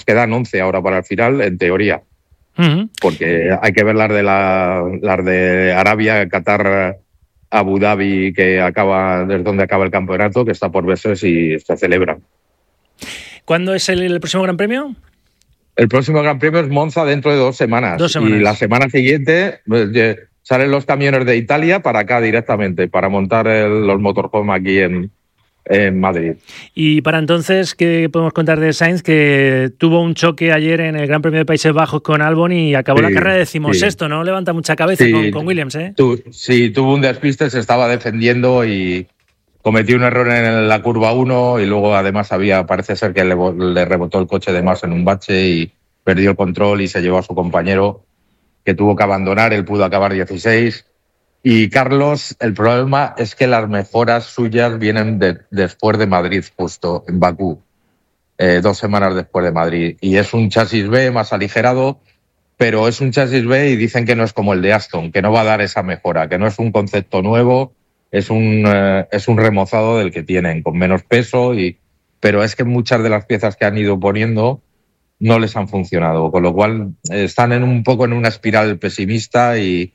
quedan 11 ahora para el final, en teoría. Porque hay que ver las de Arabia, Qatar, Abu Dhabi, que acaba desde donde acaba el campeonato, que está por verse si se celebra. ¿Cuándo es el próximo Gran Premio? El próximo Gran Premio es Monza dentro de 2 semanas. 2 semanas. Y la semana siguiente salen los camiones de Italia para acá directamente, para montar los motorhome aquí en Madrid. Y para entonces, ¿qué podemos contar de Sainz? Que tuvo un choque ayer en el Gran Premio de Países Bajos con Albon y acabó la carrera 16º, ¿no? Levanta mucha cabeza con Williams, ¿eh? Sí, tuvo un despiste, se estaba defendiendo y cometió un error en la curva 1 y luego además parece ser que le rebotó el coche de más en un bache y perdió el control y se llevó a su compañero, que tuvo que abandonar. Él pudo acabar 16. Y Carlos, el problema es que las mejoras suyas vienen después de Madrid, justo en Bakú, 2 semanas después de Madrid. Y es un chasis B más aligerado, pero es un chasis B y dicen que no es como el de Aston, que no va a dar esa mejora, que no es un concepto nuevo, es un remozado del que tienen, con menos peso. Pero es que muchas de las piezas que han ido poniendo no les han funcionado, con lo cual están un poco en una espiral pesimista y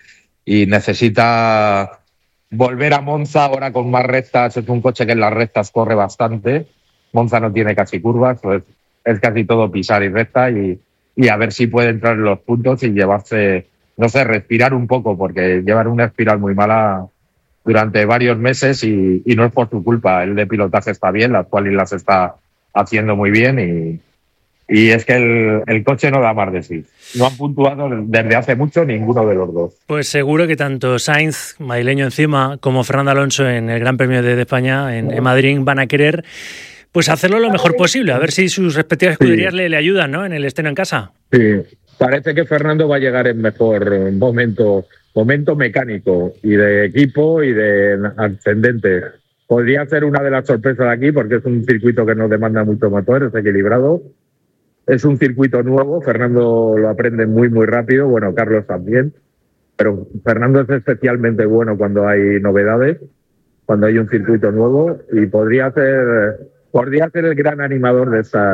necesita volver a Monza ahora con más rectas. Es un coche que en las rectas corre bastante. Monza no tiene casi curvas, pues es casi todo pisar y recta y a ver si puede entrar en los puntos y llevarse, no sé, respirar un poco, porque llevan una espiral muy mala durante varios meses y no es por su culpa. El de pilotaje está bien, las qualis las está haciendo muy bien y es que el coche no da más de sí. No han puntuado desde hace mucho ninguno de los dos. Pues seguro que tanto Sainz, madrileño encima, como Fernando Alonso en el Gran Premio de España en Madrid van a querer pues hacerlo lo mejor posible, a ver si sus respectivas escuderías le ayudan, ¿no? En el estreno en casa. Sí, parece que Fernando va a llegar en mejor momento mecánico y de equipo y de ascendente. Podría ser una de las sorpresas aquí porque es un circuito que no demanda mucho motor, es equilibrado. Es un circuito nuevo, Fernando lo aprende muy, muy rápido, bueno, Carlos también, pero Fernando es especialmente bueno cuando hay novedades, cuando hay un circuito nuevo, y podría ser el gran animador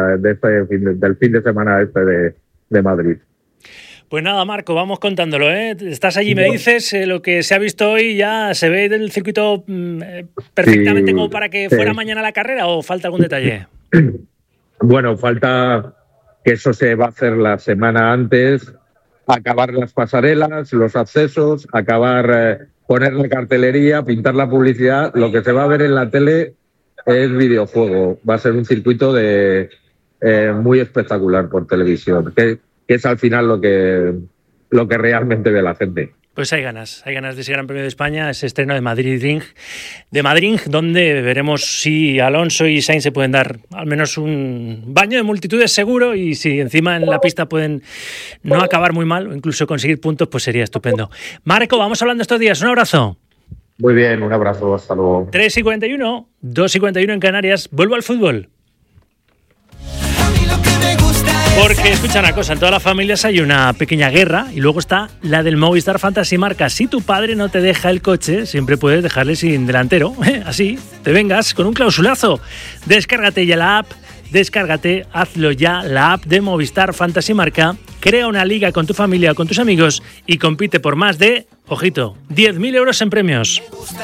del fin de semana de Madrid. Pues nada, Marco, vamos contándolo, ¿eh? Estás allí, me dices, lo que se ha visto hoy ya se ve del circuito perfectamente como para que fuera mañana la carrera, ¿o falta algún detalle? Bueno, falta que eso se va a hacer la semana antes, acabar las pasarelas, los accesos, poner la cartelería, pintar la publicidad. Lo que se va a ver en la tele es videojuego. Va a ser un circuito muy espectacular por televisión, que es al final lo que realmente ve la gente. Pues hay ganas de ese Gran Premio de España, ese estreno de Madrid, donde veremos si Alonso y Sainz se pueden dar al menos un baño de multitudes seguro, y si encima en la pista pueden no acabar muy mal o incluso conseguir puntos, pues sería estupendo. Marco, vamos hablando estos días, un abrazo. Muy bien, un abrazo, hasta luego. 3:41, 2:51 en Canarias, vuelvo al fútbol. Porque, escucha una cosa, en todas las familias hay una pequeña guerra y luego está la del Movistar Fantasy Marca. Si tu padre no te deja el coche, siempre puedes dejarle sin delantero. Así, te vengas con un clausulazo. Descárgate ya la app, hazlo ya, la app de Movistar Fantasy Marca. Crea una liga con tu familia o con tus amigos y compite por más de, ojito, 10.000 euros en premios.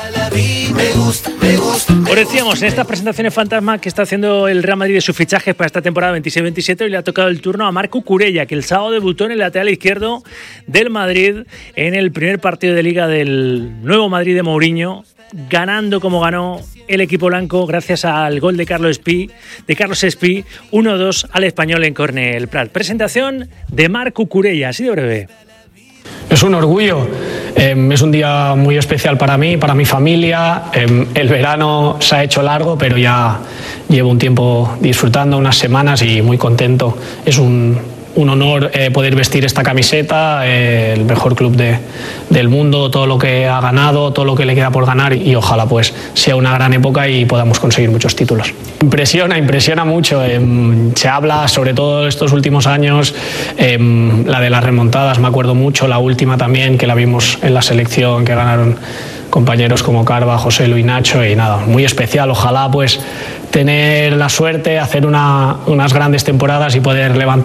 Os decíamos, en estas presentaciones fantasma que está haciendo el Real Madrid de sus fichajes para esta temporada 26-27, hoy le ha tocado el turno a Marco Cucurella, que el sábado debutó en el lateral izquierdo del Madrid en el primer partido de Liga del nuevo Madrid de Mourinho, ganando como ganó el equipo blanco gracias al gol de Carlos Espí, 1-2 al Español en córner el Prat. Presentación de Marco Cucurella, así de breve. Es un orgullo, es un día muy especial para mí, para mi familia. El verano se ha hecho largo, pero ya llevo un tiempo disfrutando, unas semanas, y muy contento. Es un honor poder vestir esta camiseta, el mejor club del mundo, todo lo que ha ganado, todo lo que le queda por ganar, y ojalá pues sea una gran época y podamos conseguir muchos títulos. Impresiona mucho, se habla sobre todo estos últimos años, la de las remontadas, me acuerdo mucho, la última también, que la vimos en la selección, que ganaron compañeros como Carva, José Luis, Nacho, y nada, muy especial. Ojalá pues tener la suerte, hacer unas grandes temporadas y poder levantar